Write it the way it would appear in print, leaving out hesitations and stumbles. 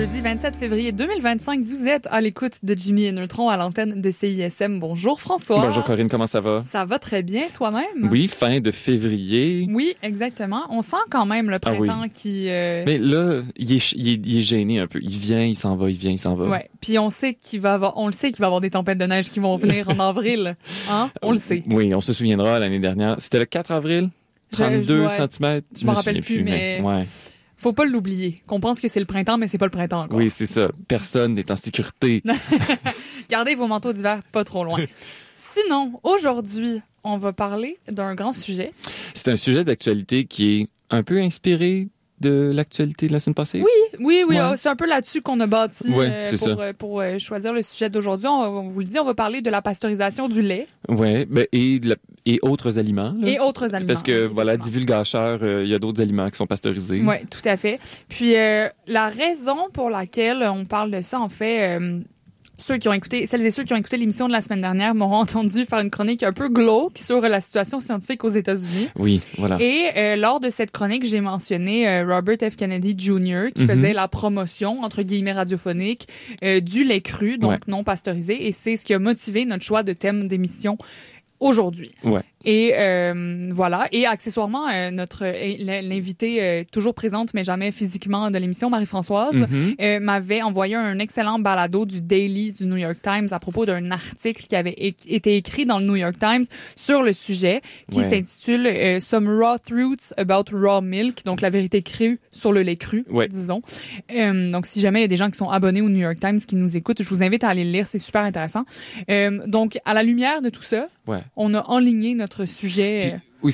Jeudi 27 février 2025, vous êtes à l'écoute de Jimmy et Neutron à l'antenne de CISM. Bonjour François. Bonjour Corinne, comment ça va? Ça va très bien, toi-même? Oui, fin de février. Oui, exactement. On sent quand même le printemps qui... Mais là, il est gêné un peu. Il vient, il s'en va, il vient, il s'en va. Ouais. Puis on le sait qu'il va y avoir des tempêtes de neige qui vont venir en avril. Hein? On le sait. Oui, on se souviendra l'année dernière. C'était le 4 avril? 32 cm? Je me rappelle plus, mais... Ouais. Faut pas l'oublier. Qu'on pense que c'est le printemps, mais c'est pas le printemps encore. Oui, c'est ça. Personne n'est en sécurité. Gardez vos manteaux d'hiver pas trop loin. Sinon, aujourd'hui, on va parler d'un grand sujet. C'est un sujet d'actualité qui est un peu inspiré de l'actualité de la semaine passée. Oui, Ouais. c'est un peu là-dessus qu'on a bâti pour choisir le sujet d'aujourd'hui. On vous le dit, on va parler de la pasteurisation du lait. Oui, et autres aliments. Là. Et autres aliments. Parce que, voilà, divulgacheur, il y a d'autres aliments qui sont pasteurisés. Oui, tout à fait. Puis, la raison pour laquelle on parle de ça, en fait... celles et ceux qui ont écouté l'émission de la semaine dernière m'auront entendu faire une chronique un peu glauque sur la situation scientifique aux États-Unis. Oui, voilà. Et lors de cette chronique, j'ai mentionné Robert F. Kennedy Jr. qui faisait la promotion, entre guillemets radiophonique, du lait cru, donc non pasteurisé. Et c'est ce qui a motivé notre choix de thème d'émission aujourd'hui. Ouais. Et voilà. Et accessoirement, l'invitée toujours présente, mais jamais physiquement de l'émission, Marie-Françoise, m'avait envoyé un excellent balado du Daily du New York Times à propos d'un article qui avait été écrit dans le New York Times sur le sujet, qui s'intitule Some Raw Truths About Raw Milk, donc la vérité crue sur le lait cru, disons. Donc, si jamais il y a des gens qui sont abonnés au New York Times qui nous écoutent, je vous invite à aller le lire, c'est super intéressant. Donc, à la lumière de tout ça, on a enligné notre sujet.